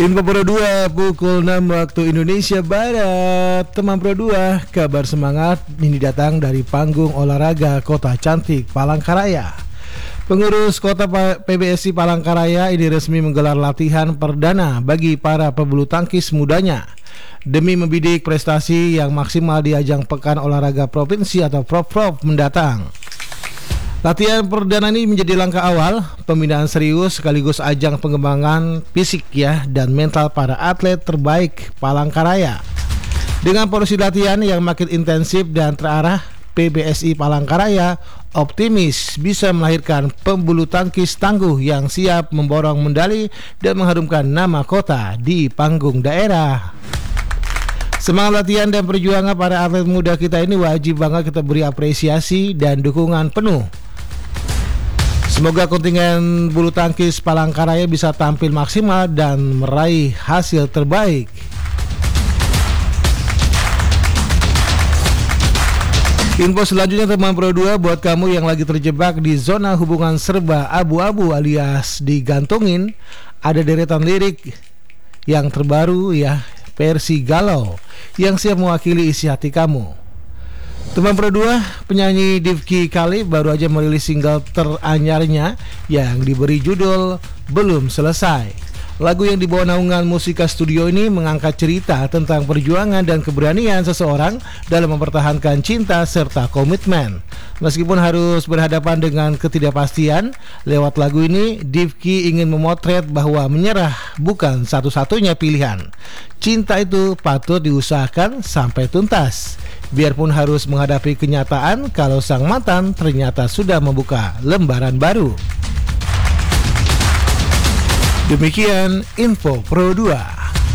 Info Pro 2 pukul 6 waktu Indonesia Barat. Teman Pro 2, kabar semangat ini datang dari panggung olahraga Kota Cantik Palangkaraya. Pengurus Kota PBSI Palangkaraya ini resmi menggelar latihan perdana bagi para pebulu tangkis mudanya demi membidik prestasi yang maksimal di ajang Pekan Olahraga Provinsi atau Prov mendatang. Latihan perdana ini menjadi langkah awal pembinaan serius sekaligus ajang pengembangan fisik dan mental para atlet terbaik Palangkaraya. Dengan porsi latihan yang makin intensif dan terarah, PBSI Palangkaraya optimis bisa melahirkan pembulu tangkis tangguh yang siap memborong medali dan mengharumkan nama kota di panggung daerah. Semangat latihan dan perjuangan para atlet muda kita ini wajib banget kita beri apresiasi dan dukungan penuh. Semoga kontingen bulu tangkis Palangkaraya bisa tampil maksimal dan meraih hasil terbaik. Info selanjutnya teman Pro 2 buat kamu yang lagi terjebak di zona hubungan serba abu-abu alias digantungin, ada deretan lirik yang terbaru versi galau yang siap mewakili isi hati kamu. Teman Pro 2, penyanyi Divki Khalif baru aja merilis single teranyarnya yang diberi judul Belum Selesai. Lagu yang dibawa naungan Musika Studio ini mengangkat cerita tentang perjuangan dan keberanian seseorang dalam mempertahankan cinta serta komitmen. Meskipun harus berhadapan dengan ketidakpastian, lewat lagu ini Divki ingin memotret bahwa menyerah bukan satu-satunya pilihan. Cinta itu patut diusahakan sampai tuntas, biarpun harus menghadapi kenyataan kalau sang mantan ternyata sudah membuka lembaran baru. Demikian Info Pro 2.